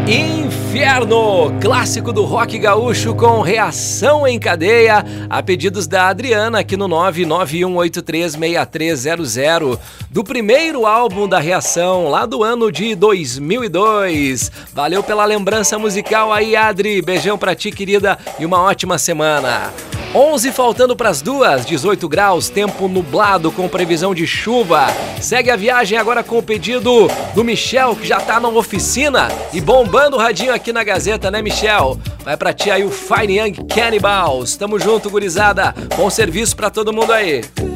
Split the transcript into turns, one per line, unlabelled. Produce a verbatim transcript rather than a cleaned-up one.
Inferno, clássico do rock gaúcho com Reação em Cadeia, a pedidos da Adriana aqui no nove nove um oito três seis três zero zero, do primeiro álbum da Reação, lá do ano de dois mil e dois. Valeu pela lembrança musical aí, Adri, beijão pra ti, querida, e uma ótima semana. onze faltando para as duas, dezoito graus, tempo nublado com previsão de chuva. Segue a viagem agora com o pedido do Michel, que já tá na oficina e bombando o radinho aqui na Gazeta, né, Michel? Vai pra ti aí o Fine Young Cannibals. Tamo junto, gurizada. Bom serviço pra todo mundo aí.